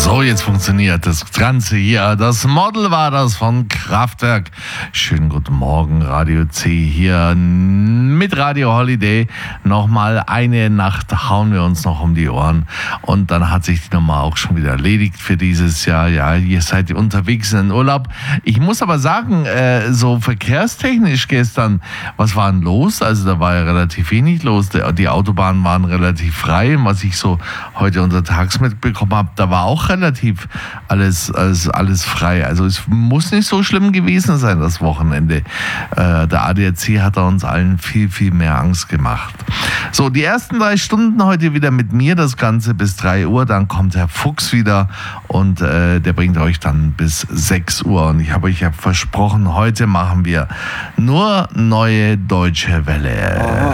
So, jetzt funktioniert das Ganze hier. Das Model war das von Kraftwerk. Schönen guten Morgen, Radio C hier mit Radio Holiday. Nochmal eine Nacht hauen wir uns noch um die Ohren. Und dann hat sich die Nummer auch schon wieder erledigt für dieses Jahr. Ja, ihr seid unterwegs in den Urlaub. Ich muss aber sagen, so verkehrstechnisch gestern, was war denn los? Also da war ja relativ wenig los. Die Autobahnen waren relativ frei. Und was ich so heute untertags mitbekommen habe, da war auch relativ alles frei. Also es muss nicht so schlimm gewesen sein, das Wochenende. Der ADAC hat da uns allen viel, viel mehr Angst gemacht. So, die ersten 3 Stunden heute wieder mit mir, das Ganze bis 3 Uhr. Dann kommt Herr Fuchs wieder und der bringt euch dann bis 6 Uhr. Und ich habe euch ja versprochen, heute machen wir nur neue Deutsche Welle.